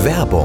Werbung.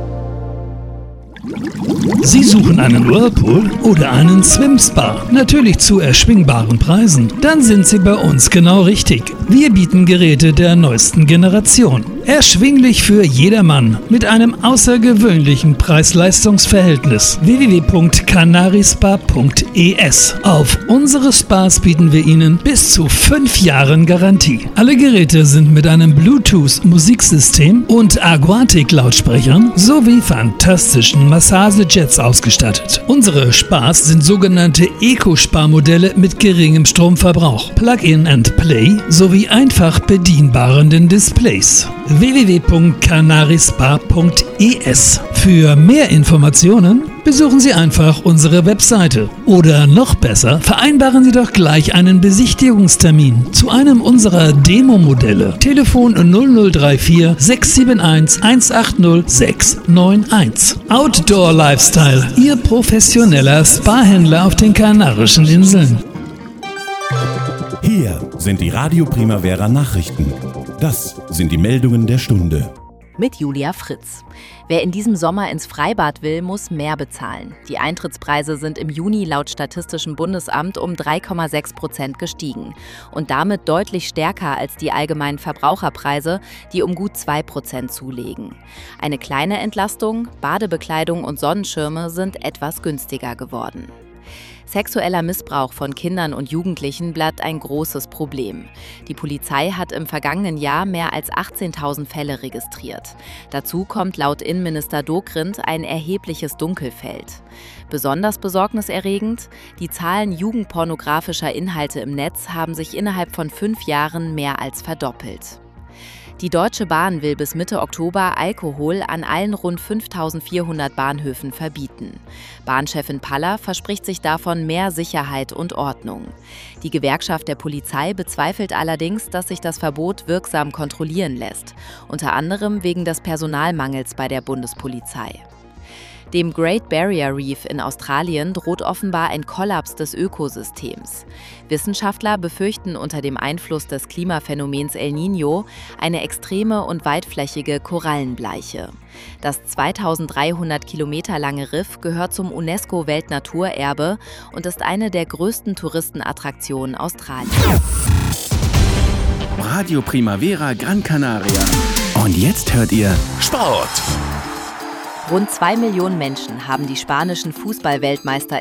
Sie suchen einen Whirlpool oder einen Swim-Spa? Natürlich zu erschwingbaren Preisen. Dann sind Sie bei uns genau richtig. Wir bieten Geräte der neuesten Generation. Erschwinglich für jedermann mit einem außergewöhnlichen Preis-Leistungs-Verhältnis. www.canarispa.es. Auf unsere Spas bieten wir Ihnen bis zu 5 Jahren Garantie. Alle Geräte sind mit einem Bluetooth-Musiksystem und Aquatic-Lautsprechern sowie fantastischen Massagejets ausgestattet. Unsere Spas sind sogenannte Eco-Spa-Modelle mit geringem Stromverbrauch, Plug-in and Play sowie einfach bedienbaren Displays. www.canarispa.es. Für mehr Informationen besuchen Sie einfach unsere Webseite. Oder noch besser, vereinbaren Sie doch gleich einen Besichtigungstermin zu einem unserer Demo-Modelle. Telefon 0034 671 180 691. Outdoor Lifestyle, Ihr professioneller Spa-Händler auf den Kanarischen Inseln. Hier sind die Radio Primavera Nachrichten. Das sind die Meldungen der Stunde. Mit Julia Fritz. Wer in diesem Sommer ins Freibad will, muss mehr bezahlen. Die Eintrittspreise sind im Juni laut Statistischem Bundesamt um 3,6% gestiegen und damit deutlich stärker als die allgemeinen Verbraucherpreise, die um gut 2% zulegen. Eine kleine Entlastung, Badebekleidung und Sonnenschirme sind etwas günstiger geworden. Sexueller Missbrauch von Kindern und Jugendlichen bleibt ein großes Problem. Die Polizei hat im vergangenen Jahr mehr als 18.000 Fälle registriert. Dazu kommt laut Innenminister Dobrindt ein erhebliches Dunkelfeld. Besonders besorgniserregend: die Zahlen jugendpornografischer Inhalte im Netz haben sich innerhalb von 5 Jahren mehr als verdoppelt. Die Deutsche Bahn will bis Mitte Oktober Alkohol an allen rund 5.400 Bahnhöfen verbieten. Bahnchefin Paller verspricht sich davon mehr Sicherheit und Ordnung. Die Gewerkschaft der Polizei bezweifelt allerdings, dass sich das Verbot wirksam kontrollieren lässt, unter anderem wegen des Personalmangels bei der Bundespolizei. Dem Great Barrier Reef in Australien droht offenbar ein Kollaps des Ökosystems. Wissenschaftler befürchten unter dem Einfluss des Klimaphänomens El Niño eine extreme und weitflächige Korallenbleiche. Das 2300 Kilometer lange Riff gehört zum UNESCO-Weltnaturerbe und ist eine der größten Touristenattraktionen Australiens. Radio Primavera Gran Canaria. Und jetzt hört ihr Sport. Rund 2 Millionen Menschen haben die spanischen Fußball-WeltmeisterInnen